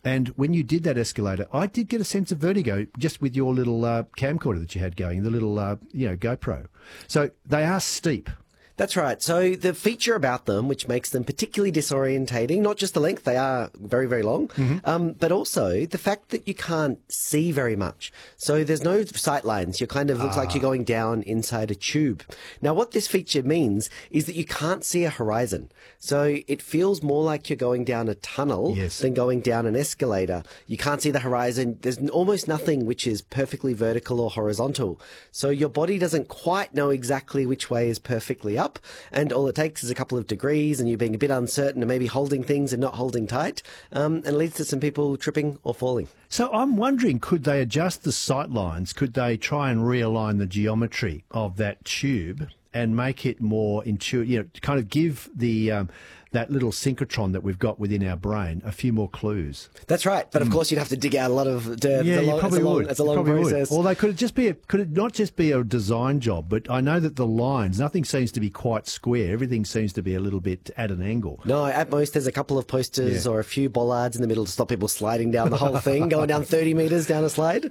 And when you did that escalator, I did get a sense of vertigo just with your little camcorder that you had going, the little, GoPro. So they are steep. That's right. So the feature about them, which makes them particularly disorientating, not just the length, they are very, very long, but also the fact that you can't see very much. So there's no sight lines. You kind of looks like you're going down inside a tube. Now, what this feature means is that you can't see a horizon. So it feels more like you're going down a tunnel than going down an escalator. You can't see the horizon. There's almost nothing which is perfectly vertical or horizontal. So your body doesn't quite know exactly which way is perfectly up. And all it takes is a couple of degrees and you being a bit uncertain and maybe holding things and not holding tight, and leads to some people tripping or falling. So I'm wondering, could they adjust the sight lines? Could they try and realign the geometry of that tube and make it more intuitive, kind of give the that little synchrotron that we've got within our brain a few more clues? That's right. But of course, you'd have to dig out a lot of dirt. Yeah, you probably would. It's a long process. Or could it not just be a design job, but I know that the lines, nothing seems to be quite square. Everything seems to be a little bit at an angle. No, at most there's a couple of posters or a few bollards in the middle to stop people sliding down the whole thing, going down 30 metres down a slide.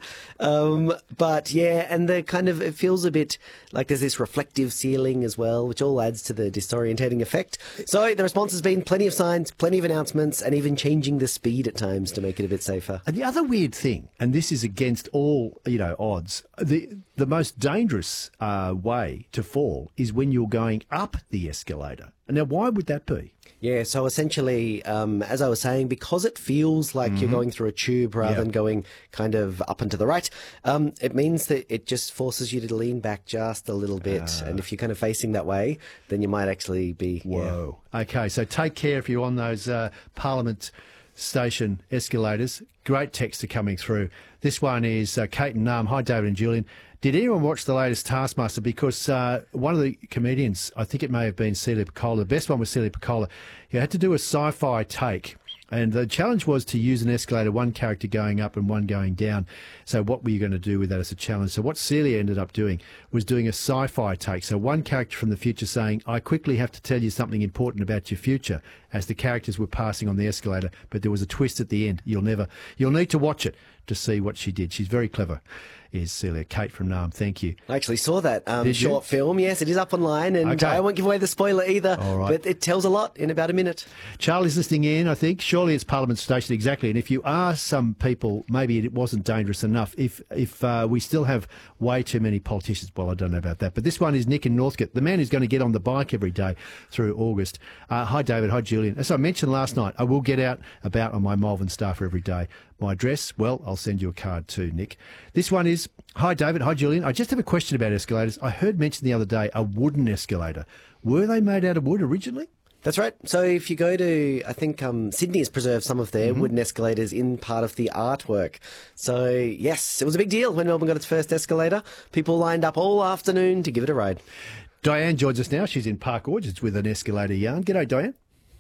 But yeah, and it feels a bit like there's this reflective ceiling as well, which all adds to the disorientating effect. So the response has been plenty of signs, plenty of announcements, and even changing the speed at times to make it a bit safer. And the other weird thing, and this is against all odds, the most dangerous way to fall is when you're going up the escalator. Now, why would that be? Yeah, so essentially, as I was saying, because it feels like you're going through a tube rather than going kind of up and to the right, it means that it just forces you to lean back just a little bit. And if you're kind of facing that way, then you might actually be... Whoa. Yeah. Okay, so take care if you're on those Parliament station escalators. Great texts are coming through. This one is Kate and Nam. Hi, David and Julian. Did anyone watch the latest Taskmaster? Because one of the comedians, I think it may have been Celia Piccola, the best one was Celia Piccola, he had to do a sci-fi take. And the challenge was to use an escalator, one character going up and one going down. So what were you going to do with that as a challenge? So what Celia ended up doing was doing a sci-fi take. So one character from the future saying, I quickly have to tell you something important about your future, as the characters were passing on the escalator. But there was a twist at the end. You'll need to watch it to see what she did. She's very clever, is Celia. Kate from Nam, thank you. I actually saw that short film. Yes, it is up online, and I won't give away the spoiler either, but it tells a lot in about a minute. Charlie's listening in, I think. Surely it's Parliament Station, exactly. And if you are some people, maybe it wasn't dangerous enough. If we still have way too many politicians, well, I don't know about that. But this one is Nick in Northcote, the man who's going to get on the bike every day through August. Hi, David. Hi, Julian. As I mentioned last night, I will get out about on my Malvern Staffer every day. My address, well, I'll send you a card too, Nick. This one is, hi, David. Hi, Julian. I just have a question about escalators. I heard mentioned the other day a wooden escalator. Were they made out of wood originally? That's right. So if you go to, I think Sydney has preserved some of their wooden escalators in part of the artwork. So yes, it was a big deal when Melbourne got its first escalator. People lined up all afternoon to give it a ride. Diane joins us now. She's in Park Orchards with an escalator yarn. G'day, Diane.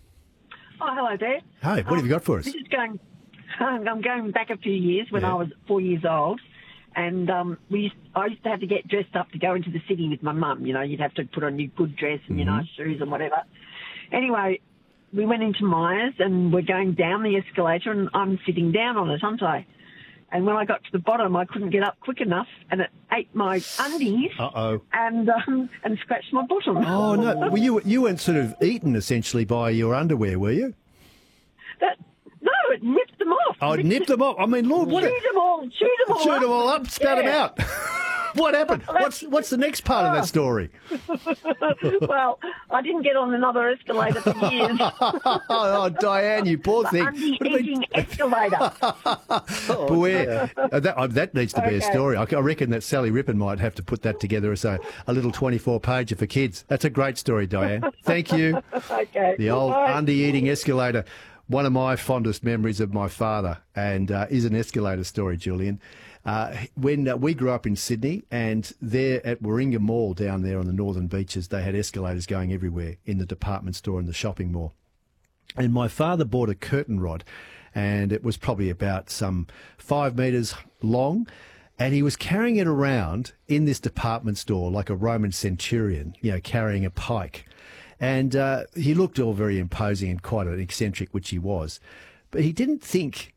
Oh, hello there. Hey, what have you got for us? I'm going back a few years when I was 4 years old, and I used to have to get dressed up to go into the city with my mum. You'd have to put on your good dress and your nice shoes and whatever. Anyway, we went into Myers and we're going down the escalator, and I'm sitting down on it, aren't I? And when I got to the bottom, I couldn't get up quick enough, and it ate my undies and scratched my bottom. Oh, no. Well, you weren't sort of eaten, essentially, by your underwear, were you? No, it nipped them off. Oh, it nipped them off. I mean, Lord, what? Shoot them all up, spat them out. What happened? What's the next part of that story? Well, I didn't get on another escalator for years. Oh, Diane, you poor thing. Undie-eating escalator. Beware. That needs to be a story. I reckon that Sally Rippon might have to put that together as a little 24-pager for kids. That's a great story, Diane. Thank you. Okay. The old undie-eating escalator. One of my fondest memories of my father, and is an escalator story, Julian. When we grew up in Sydney, and there at Warringah Mall down there on the northern beaches, they had escalators going everywhere in the department store and the shopping mall. And my father bought a curtain rod, and it was probably about some 5 metres long, and he was carrying it around in this department store like a Roman centurion, carrying a pike. And he looked all very imposing and quite an eccentric, which he was. But he didn't think